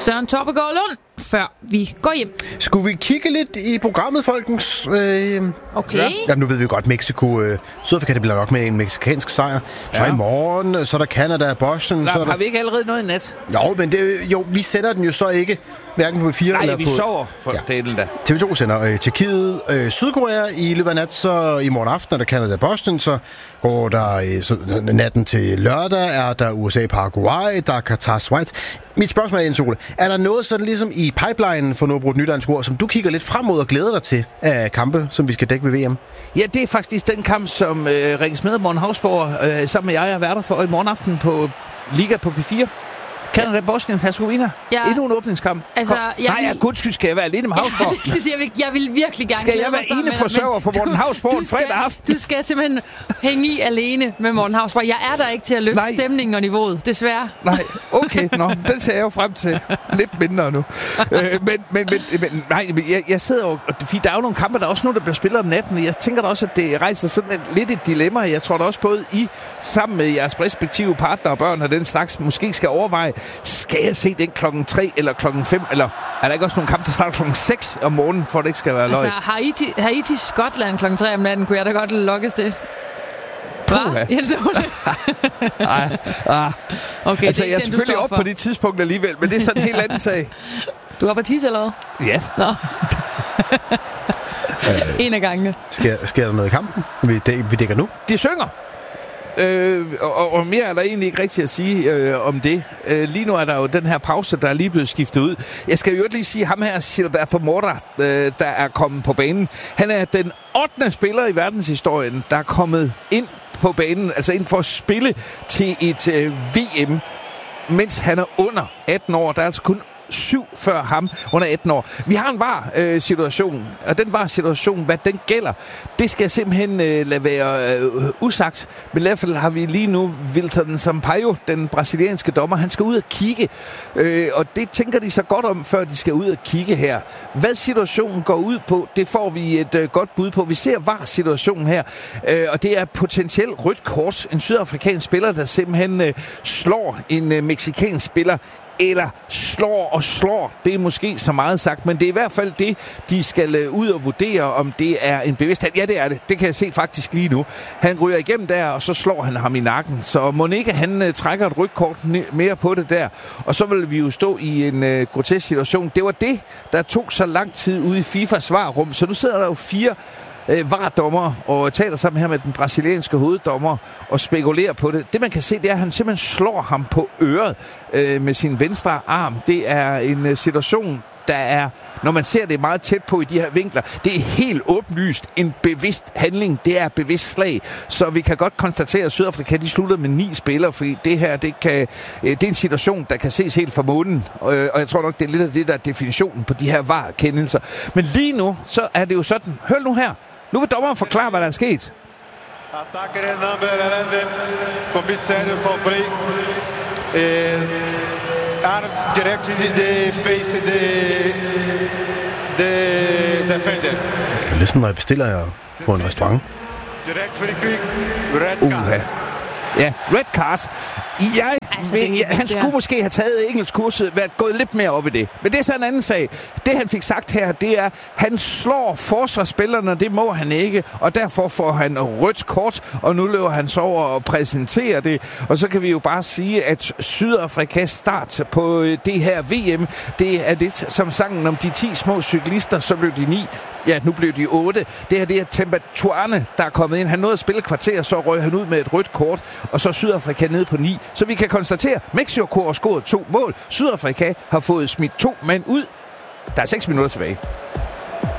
Søren Toppegaard Lund, før vi går hjem. Skulle vi kigge lidt i programmet, folkens? Okay. Ja. Jamen, nu ved vi godt, Mexico. Sydafrika, det bliver nok med en mexikansk sejr. Så i morgen, så er der Canada og Boston. Så har vi ikke allerede noget i nat? Jo, men vi sender den jo så ikke, hverken på P4 eller på... Nej, vi sover for delen da. TV2 sender Tjekkiet, Sydkorea i løbet af nat, så i morgen aften er der Canada og Boston, så går der natten til lørdag, er der USA Paraguay, der er Qatar Schweiz. Mit spørgsmål er, Jens Ole, er der noget sådan ligesom i pipelinen for noget brugt nydansk ord, som du kigger lidt frem mod og glæder dig til af kampe, som vi skal dække ved VM? Ja, det er faktisk den kamp, som Rikke Smed og Morten Hausborg sammen med jeg er værter for i morgen aften på Liga på P4. Canada, Bosnien, Herzegovina. Endnu en åbningskamp. Altså, gudskyld, skal jeg være alene med Hausborg? Jeg vil virkelig gerne. Skal jeg være ene forsørger for Morten Hausborg en fredag aften? Du skal simpelthen hænge i alene med Morten Hausborg. Jeg er der ikke til at løfte stemningen og niveauet, desværre. Nej, okay. Den ser jeg jo frem til. Lidt mindre nu. Men jeg sidder jo... Der er jo nogle kampe, der er også nogle, der bliver spillet om natten. Jeg tænker da også, at det rejser sådan lidt et dilemma. Jeg tror da også både I, sammen med jeres respektive partner og børn og den slags, måske skal overveje, skal jeg se den klokken 3 eller klokken 5, eller er der ikke også nogle kampe, der starter klokken 6 om morgenen, for det ikke skal være løg? Altså, Haiti Skotland klokken 3 om natten, kunne jeg da godt lokkes det. Hvad? Okay, altså, jeg er selvfølgelig op på det tidspunkt alligevel, men det er sådan en helt anden sag. Du er på tisse eller hvad? Ja. Nå. En af gangene. Sker der noget i kampen, vi dækker nu? De synger. Og mere er der egentlig ikke rigtigt at sige om det. Lige nu er der jo den her pause, der er lige blevet skiftet ud. Jeg skal jo lige sige, ham her, Gilberto Mora, der er kommet på banen. Han er den 8. spiller i verdenshistorien, der er kommet ind på banen, altså ind for at spille til et VM, mens han er under 18 år. Der er altså kun 7 før ham under 18 år. Vi har en VAR-situation, og den VAR-situation, hvad den gælder, det skal jeg simpelthen lade være usagt. Men i hvert fald har vi lige nu Wilton Sampaio, den brasilianske dommer, han skal ud og kigge, og det tænker de så godt om, før de skal ud og kigge her. Hvad situationen går ud på, det får vi et godt bud på. Vi ser VAR-situationen her, og det er potentielt rødt kort. En sydafrikansk spiller, der simpelthen slår en mexikansk spiller, eller slår. Det er måske så meget sagt, men det er i hvert fald det, de skal ud og vurdere, om det er en bevidsthed. Ja, det er det. Det kan jeg se faktisk lige nu. Han ryger igennem der, og så slår han ham i nakken. Så Monique, han trækker et rødt kort mere på det der. Og så vil vi jo stå i en grotesk situation. Det var det, der tog så lang tid ude i FIFAs svarrum. Så nu sidder der jo 4 VAR-dommer og taler sammen her med den brasilianske hoveddommer og spekulerer på det. Det man kan se, det er, at han simpelthen slår ham på øret med sin venstre arm. Det er en situation, der er, når man ser det meget tæt på i de her vinkler, det er helt åbenlyst en bevidst handling. Det er bevidst slag. Så vi kan godt konstatere, at Sydafrika de slutter med 9 spillere, fordi det her, det er en situation, der kan ses helt fra månen. Og jeg tror nok, det er lidt af det, der er definitionen på de her VAR-kendelser. Men lige nu, så er det jo sådan. Hør nu her. Nu vil dommeren forklare, hvad der er sket. Attacker number 11, Comissário Fabri, is armed direct in the face the defender. Det er ligesom, når jeg bestiller på en restaurant. Direct free kick, red card. Ja, red card. Han skulle måske have taget engelskkurset, været gået lidt mere op i det. Men det er så en anden sag. Det han fik sagt her, det er, han slår forsvarsspillerne, og det må han ikke. Og derfor får han rødt kort, og nu løber han så over og præsenterer det. Og så kan vi jo bare sige, at Sydafrikas start på det her VM, det er lidt som sangen om de 10 små cyklister, så blev de 9. Ja, nu blev de 8. Det her, det er Temba Tuane, der er kommet ind. Han nåede at spille kvarter, så røg han ud med et rødt kort, og så Sydafrika ned på 9. Så vi kan konstatere, at Mexico har scoret 2 mål. Sydafrika har fået smidt 2 mænd ud. Der er 6 minutter tilbage.